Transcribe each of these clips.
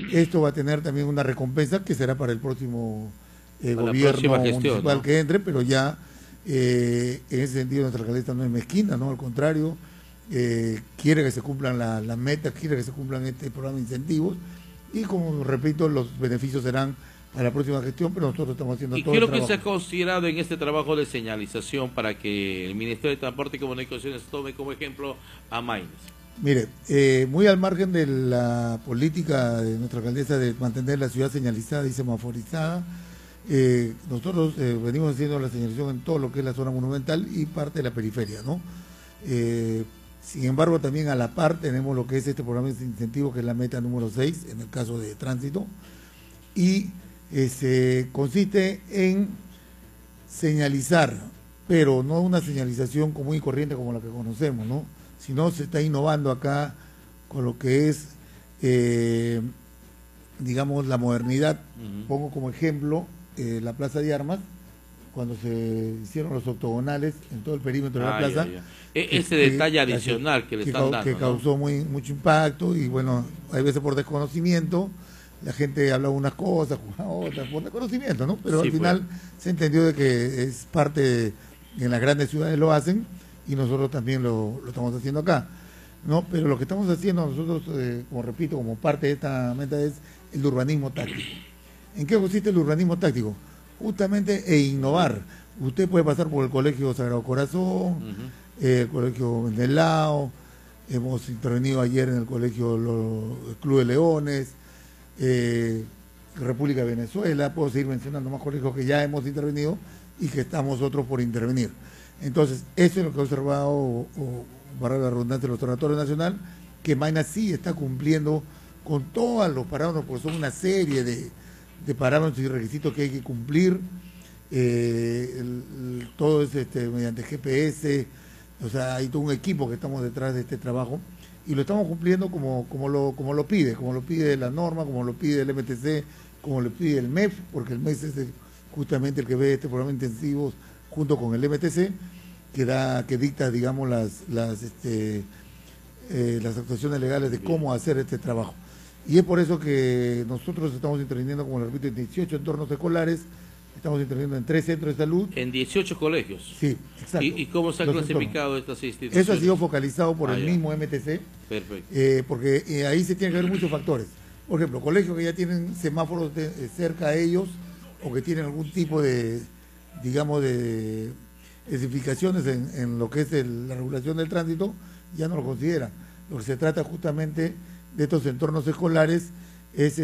Esto va a tener también una recompensa que será para el próximo gobierno municipal, ¿no?, que entre, pero ya en ese sentido nuestra alcaldesa no es mezquina, ¿no? Al contrario, quiere que se cumplan las metas, quiere que se cumplan este programa de incentivos y, como repito, los beneficios serán a la próxima gestión, pero nosotros estamos haciendo todo el trabajo. ¿Y qué es lo que se ha considerado en este trabajo de señalización para que el Ministerio de Transporte y Comunicaciones tome como ejemplo a Maynas? Mire, muy al margen de la política de nuestra alcaldesa de mantener la ciudad señalizada y semaforizada, nosotros venimos haciendo la señalización en todo lo que es la zona monumental y parte de la periferia, ¿no? Sin embargo, también a la par tenemos lo que es este programa de incentivos, que es la meta número 6, en el caso de tránsito, y consiste en señalizar, pero no una señalización común y corriente como la que conocemos, ¿no? Sino se está innovando acá con lo que es, digamos, la modernidad. Pongo como ejemplo la Plaza de Armas, cuando se hicieron los octogonales en todo el perímetro de la plaza. Ese detalle adicional que le están dando, que causó mucho impacto, y bueno, hay veces por desconocimiento, la gente hablaba unas cosas, jugaba otras, por desconocimiento, ¿no? Pero sí, al final se entendió de que es parte, en las grandes ciudades lo hacen, y nosotros también lo estamos haciendo acá, ¿no? Pero lo que estamos haciendo nosotros, como repito, como parte de esta meta, es el urbanismo táctico. ¿En qué consiste el urbanismo táctico? Justamente innovar. Usted puede pasar por el Colegio Sagrado Corazón, el Colegio Mendelao, hemos intervenido ayer en el Colegio Club de Leones, República de Venezuela, puedo seguir mencionando más colegios que ya hemos intervenido y que estamos otros por intervenir. Entonces, eso es lo que ha observado, para la redundancia, el Observatorio Nacional, que Maynas sí está cumpliendo con todos los parámetros, porque son una serie de parámetros y requisitos que hay que cumplir, todo es mediante GPS, o sea, hay todo un equipo que estamos detrás de este trabajo, y lo estamos cumpliendo como lo pide la norma, como lo pide el MTC, como lo pide el MEF, porque el MEF es justamente el que ve este programa intensivos junto con el MTC, que dicta, digamos, las actuaciones legales de cómo hacer este trabajo. Y es por eso que nosotros estamos interviniendo, como lo repito, en 18 entornos escolares, estamos interviniendo en 3 centros de salud. ¿En 18 colegios? Sí, exacto. ¿Y cómo se ha clasificado estas instituciones? Eso ha sido focalizado por el mismo MTC. Perfecto. Porque ahí se tienen que ver muchos factores. Por ejemplo, colegios que ya tienen semáforos cerca a ellos, o que tienen algún tipo de, digamos, de especificaciones en lo que es la regulación del tránsito, ya no lo consideran. Lo que se trata justamente de estos entornos escolares es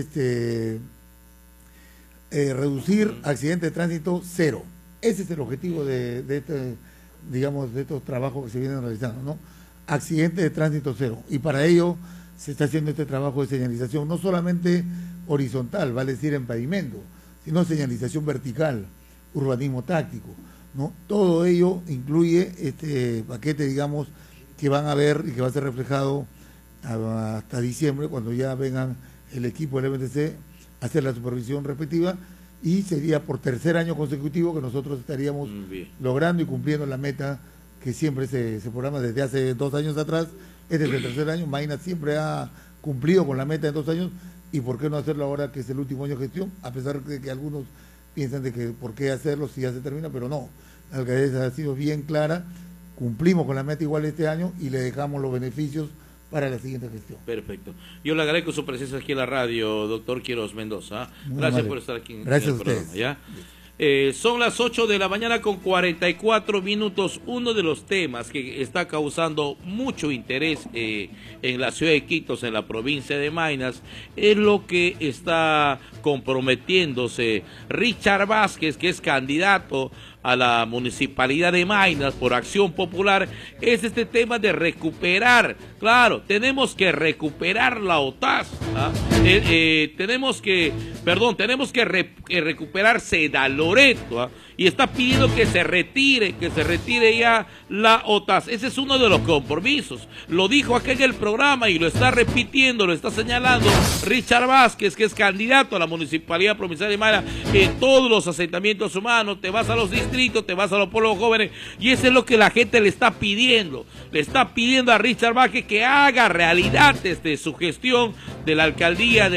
reducir accidentes de tránsito cero. Ese es el objetivo de estos trabajos que se vienen realizando, ¿no? Accidentes de tránsito cero. Y para ello se está haciendo este trabajo de señalización, no solamente horizontal, vale decir en pavimento, sino señalización vertical, urbanismo táctico, ¿no? Todo ello incluye este paquete, digamos, que van a ver y que va a ser reflejado hasta diciembre, cuando ya vengan el equipo del MTC a hacer la supervisión respectiva, y sería por tercer año consecutivo que nosotros estaríamos logrando y cumpliendo la meta que siempre se programa desde hace 2 años atrás. Este es el tercer año. Maynas siempre ha cumplido con la meta de 2 años, y por qué no hacerlo ahora que es el último año de gestión, a pesar de que algunos piensan de que por qué hacerlo si ya se termina, pero no, la alcaldesa ha sido bien clara, cumplimos con la meta igual este año y le dejamos los beneficios para la siguiente gestión. Perfecto. Yo le agradezco su presencia aquí en la radio, doctor Quiroz Mendoza. Gracias por estar aquí en el programa. ¿Ya? Son las 8 de la mañana con 44 minutos. Uno de los temas que está causando mucho interés en la ciudad de Iquitos, en la provincia de Maynas, es lo que está comprometiéndose Richard Vázquez, que es candidato a la municipalidad de Maynas por Acción Popular. Es este tema de recuperar. Claro, tenemos que recuperar la OTAS, ¿ah? Tenemos que recuperar Seda Loreto, ¿ah? Y está pidiendo que se retire ya la OTAS. Ese es uno de los compromisos. Lo dijo aquí en el programa y lo está repitiendo, lo está señalando Richard Vázquez, que es candidato a la municipalidad provincial de Maynas en todos los asentamientos humanos. Te vas a los distritos, te vas a los pueblos jóvenes, y eso es lo que la gente le está pidiendo. Le está pidiendo a Richard Vázquez que haga realidad su gestión de la alcaldía de